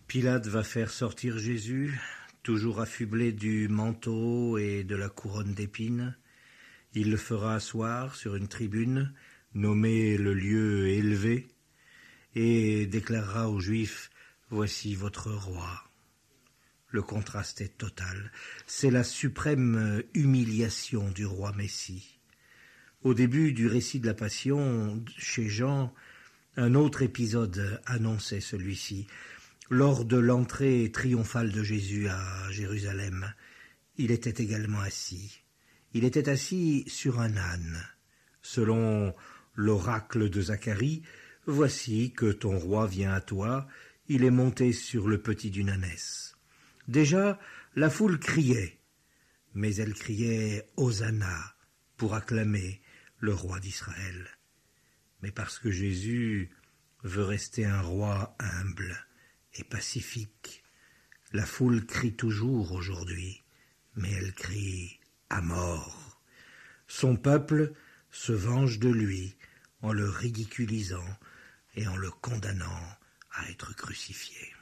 Pilate va faire sortir Jésus, toujours affublé du manteau et de la couronne d'épines. Il le fera asseoir sur une tribune, nommée le lieu élevé, et déclarera aux Juifs « Voici votre roi ». Le contraste est total. C'est la suprême humiliation du roi Messie. Au début du récit de la Passion, chez Jean, un autre épisode annonçait celui-ci. Lors de l'entrée triomphale de Jésus à Jérusalem, il était également assis. Il était assis sur un âne. Selon l'oracle de Zacharie, « Voici que ton roi vient à toi, il est monté sur le petit d'une ânesse. » Déjà, la foule criait, mais elle criait « Hosanna » pour acclamer le roi d'Israël. Mais parce que Jésus veut rester un roi humble et pacifique, la foule crie toujours aujourd'hui, mais elle crie à mort. Son peuple se venge de lui en le ridiculisant et en le condamnant à être crucifié.